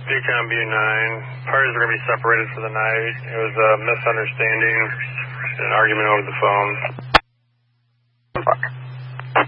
Beacon View 9. Parties are going to be separated for the night. It was a misunderstanding, an argument over the phone. Fuck.